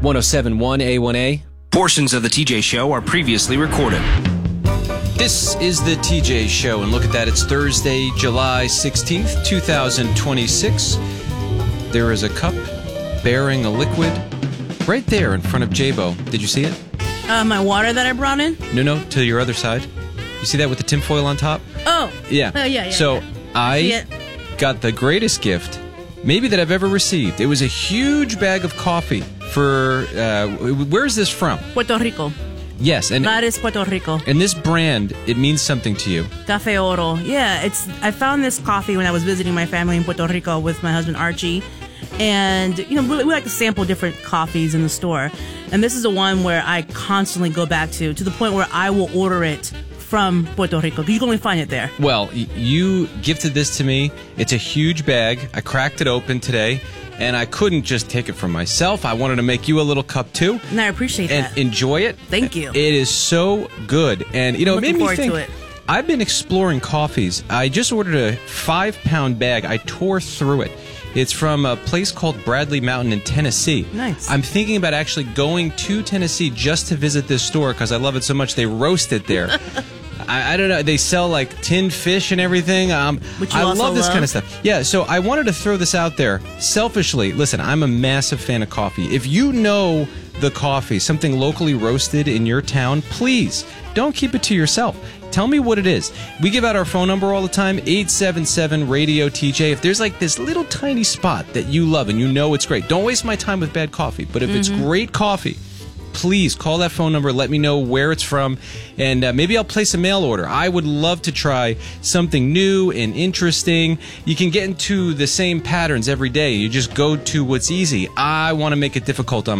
107.1 A1A. Portions of the TJ Show are previously recorded. This is the TJ Show, and look at that. It's Thursday, July 16th, 2026. There is a cup bearing a liquid right there in front of Jabo. Did you see it? My water that I brought in? No, to your other side. You see that with the tinfoil on top? Oh. Yeah. Yeah. So I got the greatest gift maybe that I've ever received. It was a huge bag of coffee for, where's this from? Puerto Rico. Yes. And that is Puerto Rico. And this brand, it means something to you. Café Oro. Yeah, I found this coffee when I was visiting my family in Puerto Rico with my husband Archie. And, we like to sample different coffees in the store. And this is the one where I constantly go back to the point where I will order it from Puerto Rico, because you can only find it there. Well, you gifted this to me. It's a huge bag. I cracked it open today, and I couldn't just take it for myself. I wanted to make you a little cup, too. And I appreciate that. And enjoy it. Thank you. It is so good. And, it made me think, to it. I've been exploring coffees. I just ordered a 5-pound bag. I tore through it. It's from a place called Bradley Mountain in Tennessee. Nice. I'm thinking about actually going to Tennessee just to visit this store because I love it so much. They roast it there. I don't know. They sell like tinned fish and everything. Which you I also love this love. kind of stuff. Yeah, so I wanted to throw this out there. Selfishly, listen, I'm a massive fan of coffee. If you know the coffee, something locally roasted in your town, please don't keep it to yourself. Tell me what it is. We give out our phone number all the time, 877-RADIO-TJ. If there's like this little tiny spot that you love and you know it's great, don't waste my time with bad coffee. But if it's great coffee, please call that phone number. Let me know where it's from, and maybe I'll place a mail order. I would love to try something new and interesting. You can get into the same patterns every day. You just go to what's easy. I want to make it difficult on